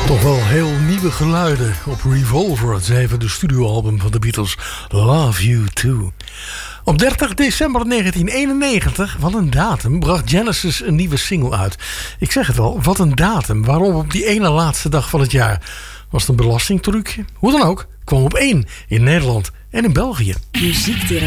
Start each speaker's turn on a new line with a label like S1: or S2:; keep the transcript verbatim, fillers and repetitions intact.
S1: Toch wel heel nieuwe geluiden op Revolver, het zevende studioalbum van de Beatles, Love You Too. Op dertig december negentien eenennegentig, wat een datum, bracht Genesis een nieuwe single uit. Ik zeg het wel, wat een datum. Waarom op die ene laatste dag van het jaar? Was het een belastingtrucje? Hoe dan ook, kwam op één in Nederland en in België.
S2: Muziektherapie.